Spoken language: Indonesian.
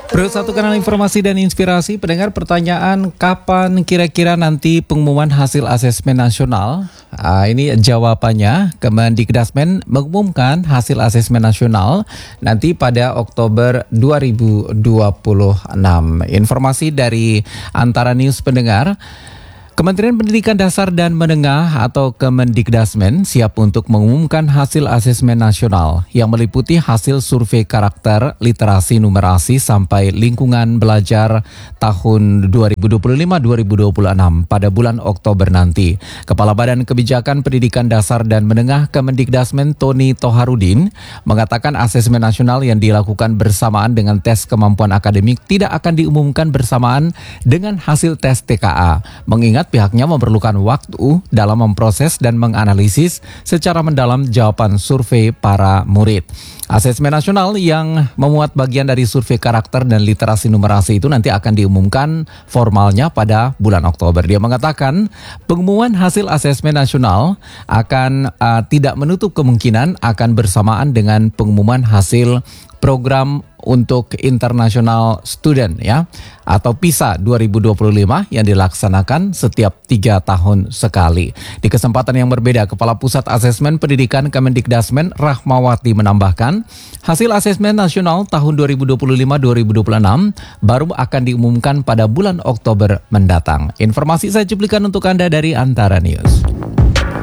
Bro, satu kanal informasi dan inspirasi. Pendengar, pertanyaan kapan kira-kira nanti pengumuman hasil asesmen nasional? Ini jawabannya, Kemendikdasmen mengumumkan hasil asesmen nasional nanti pada Oktober 2026. Informasi dari Antara News, pendengar. Kementerian Pendidikan Dasar dan Menengah atau Kemendikdasmen siap untuk mengumumkan hasil asesmen nasional yang meliputi hasil survei karakter, literasi, numerasi sampai lingkungan belajar tahun 2025-2026 pada bulan Oktober nanti. Kepala Badan Kebijakan Pendidikan Dasar dan Menengah Kemendikdasmen Tony Toharudin mengatakan asesmen nasional yang dilakukan bersamaan dengan tes kemampuan akademik tidak akan diumumkan bersamaan dengan hasil tes TKA, mengingat pihaknya memerlukan waktu dalam memproses dan menganalisis secara mendalam jawaban survei para murid. Asesmen nasional yang memuat bagian dari survei karakter dan literasi numerasi itu nanti akan diumumkan formalnya pada bulan Oktober. Dia mengatakan pengumuman hasil asesmen nasional akan tidak menutup kemungkinan akan bersamaan dengan pengumuman hasil program untuk International Student atau PISA 2025 yang dilaksanakan setiap 3 tahun sekali. Di kesempatan yang berbeda, Kepala Pusat Asesmen Pendidikan Kemendikdasmen Rahmawati menambahkan, hasil asesmen nasional tahun 2025-2026 baru akan diumumkan pada bulan Oktober mendatang. Informasi saya cuplikan untuk Anda dari Antara News.